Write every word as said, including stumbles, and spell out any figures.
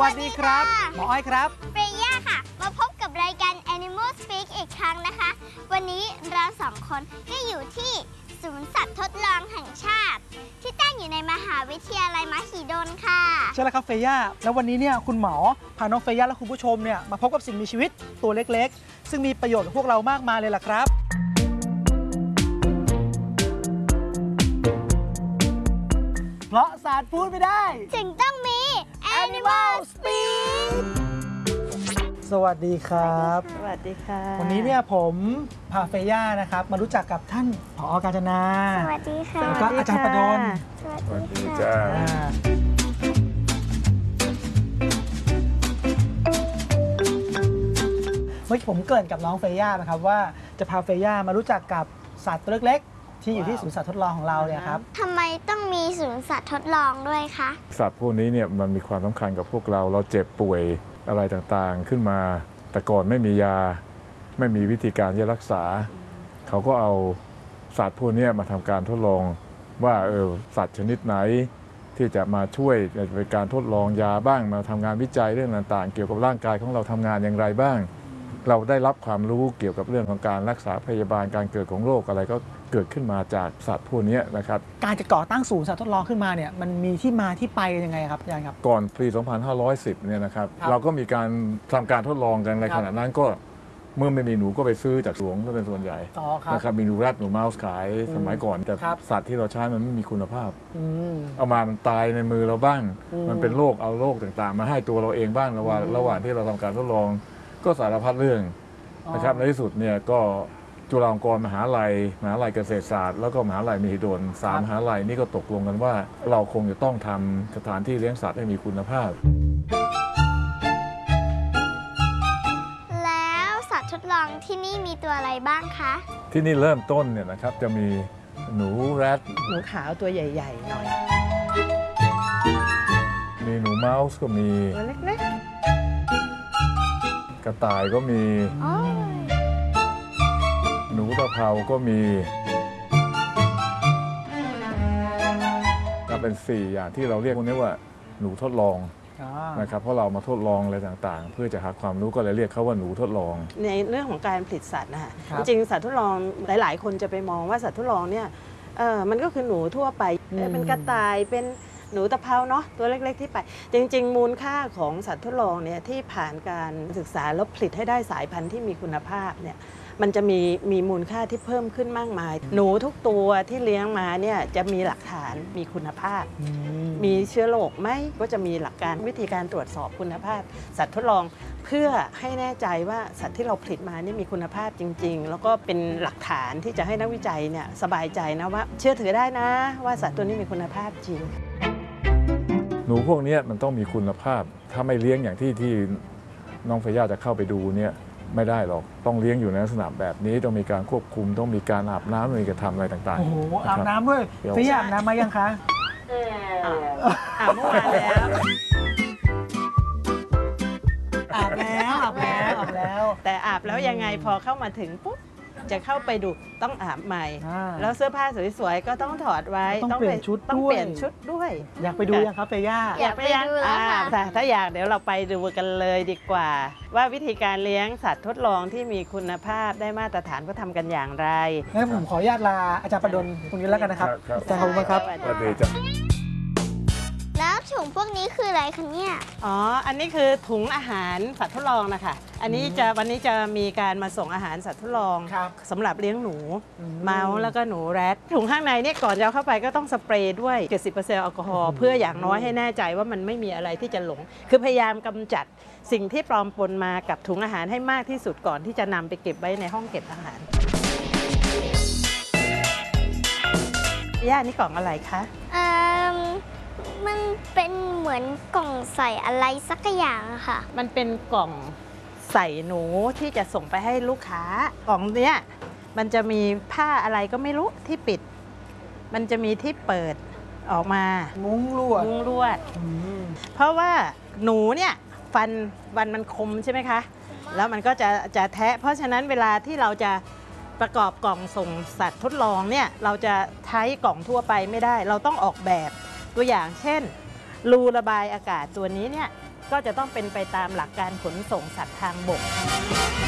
วัสดีครับหมออ้อยครับเฟย่าค่ะมาพบกับรายการ Animal Speak อีกครั้งนะคะวันนี้เราสองคนก็อยู่ที่ศูนย์สัตว์ทดลองแห่งชาติที่ตั้งอยู่ในมหาวิทยาลัยมหิดลค่ะใช่แล้วครับเฟย่าแล้ววันนี้เนี่ยคุณหมอพาน้องเฟย่าและคุณผู้ชมเนี่ยมาพบกับสิ่งมีชีวิตตัวเล็กๆซึ่งมีประโยชน์กับพวกเรามากมายเลยล่ะครับเพราะศาสตร์พูดไม่ได้จึงต้องมี Animal Speak สวัสดีครับสวัสดีค่ะวันนี้เนี่ยผมพาเฟย่านะครับมารู้จักกับท่านผอ.กาญจนาสวัสดีค่ะแล้วก็อาจารย์ประดลสวัสดีจ้าเมื่อกี้ผมเกริ่นกับน้องเฟย่านะครับว่าจะพาเฟย่ามารู้จักกับสัตว์ตัวเล็กๆที่อยู่ที่ศูนย์สัตว์ทดลองของเราเนี่ยครับทำไมต้องมีศูนย์สัตว์ทดลองด้วยคะสัตว์พวกนี้เนี่ยมันมีความสำคัญกับพวกเราเราเจ็บป่วยอะไรต่างๆขึ้นมาแต่ก่อนไม่มียาไม่มีวิธีการที่จะรักษาเขาก็เอาสัตว์พวกนี้มาทำการทดลองว่าเออสัตว์ชนิดไหนที่จะมาช่วยในการทดลองยาบ้างมาทำงานวิจัยเรื่องต่างๆเกี่ยวกับร่างกายของเราทำงานอย่างไรบ้างเราได้รับความรู้เกี่ยวกับเรื่องของการรักษาพยาบาลการเกิดของโรคอะไรก็เกิดขึ้นมาจากสัตว์พวกนี้นะครับการจะก่อตั้งศูนย์สัตว์ทดลองขึ้นมาเนี่ยมันมีที่มาที่ไปยังไงครับอาจารย์ครับก่อนปี สองพันห้าร้อยสิบ เนี่ยนะครับเราก็มีการทำการทดลองกันในขณะนั้นก็เมื่อไม่มีหนูก็ไปซื้อจากสวนก็เป็นส่วนใหญ่นะครับมีหนูแรดหนูเมาส์ขายสมัยก่อนแต่สัตว์ที่เราใช้มันไม่มีคุณภาพเอามามันตายในมือเราบ้างมันเป็นโรคเอาโรคต่างๆมาให้ตัวเราเองบ้างระหว่างระหว่างที่เราทำการทดลองก็สารพัดเรื่องนะครับในที่สุดเนี่ยก็จุฬาลงกรณ์มหาลัยมหาลัยเกษตรศาสตร์แล้วก็มหาลัยมหิดลสามมหาลัยนี่ก็ตกลงกันว่าเราคงจะต้องทำสถานที่เลี้ยงสัตว์ให้มีคุณภาพแล้วสัตว์ทดลองที่นี่มีตัวอะไรบ้างคะที่นี่เริ่มต้นเนี่ยนะครับจะมีหนูแรดหนูขาวตัวใหญ่ๆหน่อยมีหนูเมาส์ก็มีตัวเล็กๆกระต่ายก็มีหนูตะเภาก็มีก็เป็นสี่อย่างที่เราเรียกพวกนี้ว่าหนูทดลองนะครับเพราะเรามาทดลองอะไรต่างๆเพื่อจะหาความรู้ก็เลยเรียกเขาว่าหนูทดลองในเรื่องของการผลิตสัตว์นะคะจริงสัตว์ทดลองหลายๆคนจะไปมองว่าสัตว์ทดลองเนี่ยเออมันก็คือหนูทั่วไปเป็นกระต่ายเป็นหนูตะเภาเนาะตัวเล็กๆที่ไปจริงๆมูลค่าของสัตว์ทดลองเนี่ยที่ผ่านการศึกษาแล้วผลิตให้ได้สายพันธุ์ที่มีคุณภาพเนี่ยมันจะมีมีมูลค่าที่เพิ่มขึ้นมากมายหนูทุกตัวที่เลี้ยงมาเนี่ยจะมีหลักฐานมีคุณภาพมีเชื้อโรคไหมก็จะมีหลักการวิธีการตรวจสอบคุณภาพสัตว์ทดลองเพื่อให้แน่ใจว่าสัตว์ที่เราผลิตมานี่มีคุณภาพจริงๆแล้วก็เป็นหลักฐานที่จะให้นักวิจัยเนี่ยสบายใจนะว่าเชื่อถือได้นะว่าสัตว์ตัวนี้มีคุณภาพจริงหนูพวกนี้มันต้องมีคุณภาพถ้าไม่เลี้ยงอย่างที่ที่น้องเฟย่าจะเข้าไปดูเนี่ยไม่ได้หรอกต้องเลี้ยงอยู่ในลักษณะแบบนี้ต้องมีการควบคุมต้องมีการอาบน้ำมีการทำอะไรต่างๆโอ้โหอาบน้ำด้วยเฟย่าอาบน้ำมายังคะอาบเมื่อวานแล้วอาบแล้วอาบแล้วอาบแล้วแต่อาบแล้วยังไงพอเข้ามาถึงปุ๊บจะเข้าไปดูต้องอาบใหม่แล้วเสื้อผ้าสวยๆก็ต้องถอดไว้ต้องเปลี่ยนชุดต้องเปลี่ยนชุดด้วยอยากไปดูยังครับเฟย่าอยากไปดูแล้วค่ะถ้าอยากเดี๋ยวเราไปดูกันเลยดีกว่าว่าวิธีการเลี้ยงสัตว์ทดลองที่มีคุณภาพได้มาตรฐานเขาทำกันอย่างไรงั้นผมขออนุญาตลาอาจารย์ประดลตรงนี้แล้วกันนะครับอาจารย์ขอบคุณครับสวัสดีจ้ะแล้วถุงพวกนี้คืออะไรคะเนี่ยอ๋ออันนี้คือถุงอาหารสัตว์ทดลองนะคะอันนี้จะวันนี้จะมีการมาส่งอาหารสัตว์ทดลองสำหรับเลี้ยงหนูเมาส์แล้วก็หนูแรดถุงข้างในเนี่ยก่อนจะเข้าไปก็ต้องสเปรย์ด้วย เจ็ดสิบเปอร์เซ็นต์ แอลกอฮอล์เพื่ออย่างน้อยให้แน่ใจว่ามันไม่มีอะไรที่จะหลงคือพยายามกำจัดสิ่งที่ปลอมปนมากับถุงอาหารให้มากที่สุดก่อนที่จะนำไปเก็บไว้ในห้องเก็บอาหารย่านี่กล่องอะไรคะอืมมันเป็นเหมือนกล่องใส่อะไรสักอย่างค่ะมันเป็นกล่องใส่หนูที่จะส่งไปให้ลูกค้ากล่องเนี้ยมันจะมีผ้าอะไรก็ไม่รู้ที่ปิดมันจะมีที่เปิดออกมามุ้งลวดมุ้งลวดเพราะว่าหนูเนี่ยฟันฟันมันคมใช่ไหมคะแล้วมันก็จะจะแทะเพราะฉะนั้นเวลาที่เราจะประกอบกล่องส่งสัตว์ทดลองเนี่ยเราจะใช้กล่องทั่วไปไม่ได้เราต้องออกแบบตัวอย่างเช่นรูระบายอากาศตัวนี้เนี่ยก็จะต้องเป็นไปตามหลักการขนส่งสัตว์ทางบก